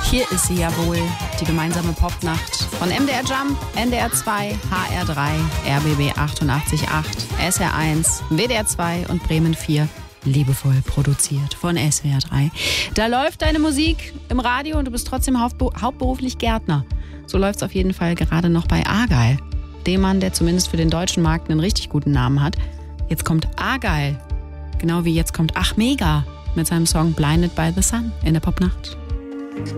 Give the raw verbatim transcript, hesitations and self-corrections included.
Hier ist sie ja wohl, die gemeinsame Popnacht von M D R Jump, N D R zwei, H R drei, R B B achtundachtzig Komma acht, S R eins, W D R zwei und Bremen vier. Liebevoll produziert von S W R drei. Da läuft deine Musik im Radio und du bist trotzdem hauptberuflich Gärtner. So läuft es auf jeden Fall gerade noch bei Argyle, dem Mann, der zumindest für den deutschen Markt einen richtig guten Namen hat. Jetzt kommt Argyle, genau wie jetzt kommt Ach Mega mit seinem Song Blinded by the Sun in der Popnacht.